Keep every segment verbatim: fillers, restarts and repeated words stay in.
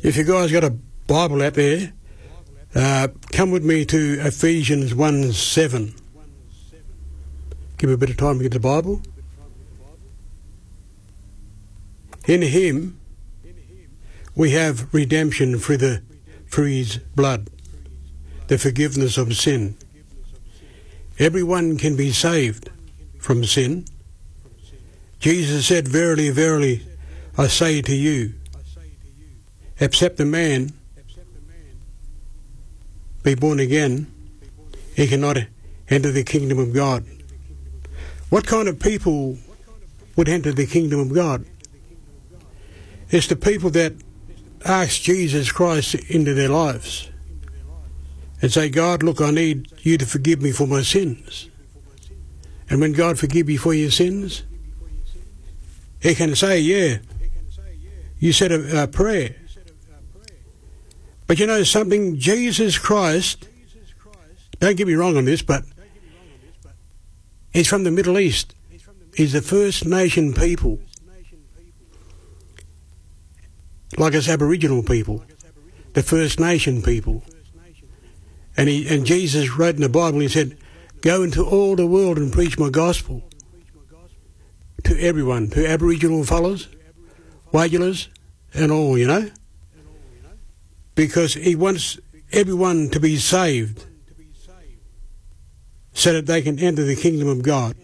If you guys got a Bible out there, uh, come with me to Ephesians one seven. Give me a bit of time to get the Bible. In him we have redemption through the through his blood, the forgiveness of sin. Everyone can be saved from sin. Jesus said, "Verily, verily, I say to you, except a man be born again, he cannot enter the kingdom of God." What kind of people would enter the kingdom of God? It's the people that ask Jesus Christ into their lives and say, "God, look, I need you to forgive me for my sins." And when God forgives you for your sins, he can say, "Yeah, you said a, a prayer." But you know something? Jesus Christ, don't get me wrong on this, but he's from the Middle East. He's the First Nation people, like us Aboriginal people, the First Nation people. And he and Jesus wrote in the Bible, he said, "Go into all the world and preach my gospel to everyone, to Aboriginal fellows, Wadulars, and all, you know." Because he wants everyone to be saved so that they can enter the kingdom of God.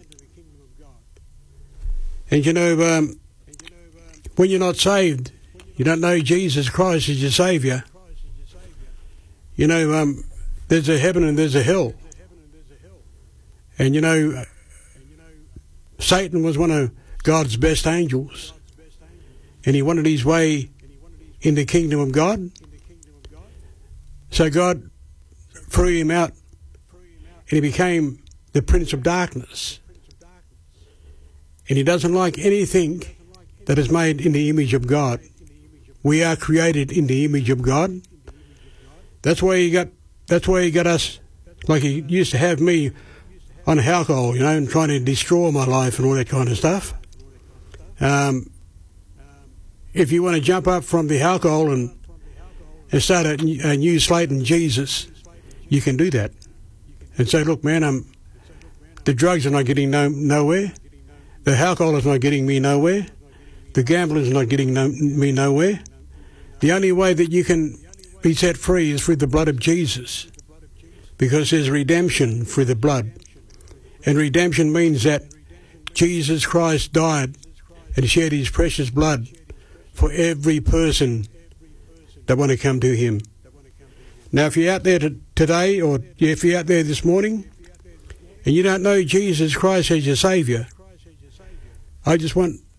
And you know, um, when you're not saved, you don't know Jesus Christ as your Saviour. You know, um, there's a heaven and there's a hell. And you know, Satan was one of God's best angels, and he wanted his way in the kingdom of God. So God threw him out, and he became the Prince of Darkness. And he doesn't like anything that is made in the image of God. We are created in the image of God. That's why he got. That's why he got us, like he used to have me on alcohol, you know, and trying to destroy my life and all that kind of stuff. Um, if you want to jump up from the alcohol and and start a, a new slate in Jesus, you can do that. And say, "Look, man, I'm, the drugs are not getting no, nowhere. The alcohol is not getting me nowhere. The gambling is not getting no, me nowhere. The only way that you can be set free is through the blood of Jesus, because there's redemption through the blood. And redemption means that Jesus Christ died and shed his precious blood for every person that want to come to him. Now, if you're out there to, today, or if you're out there this morning, and you don't know Jesus Christ as your Saviour, I just want